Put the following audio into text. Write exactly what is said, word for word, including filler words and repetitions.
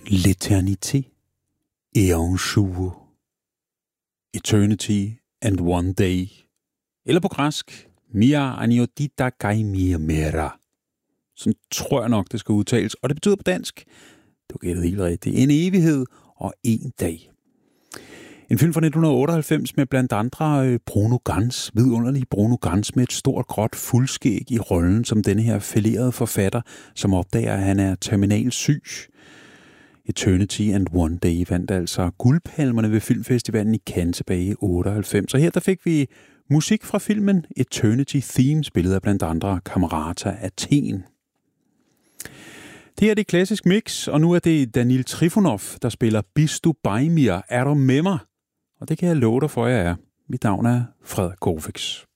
L'éternité et un jour. Eternity and one day. Eller på græsk, Mia aniotita kai mia mera. Sådan tror jeg nok, det skal udtales. Og det betyder på dansk, du gættede helt rigtigt, en evighed og en dag. En film fra nitten otteoghalvfems med blandt andre Bruno Ganz, vidunderlig Bruno Ganz med et stort gråt fuldskæg i rollen som denne her fælerede forfatter, som opdager, at han er terminal syg. Eternity and One Day vandt altså guldpalmerne ved filmfestivalen i Cannes tilbage i otteoghalvfems. Og her der fik vi musik fra filmen Eternity Theme, spillet af blandt andre Camerata Athen. Det er det klassisk mix, og nu er det Danil Trifonov, der spiller Bist du bei mir, er du med mig? Og det kan jeg love dig for, jeg er. Mit navn er Frederik Kovacs.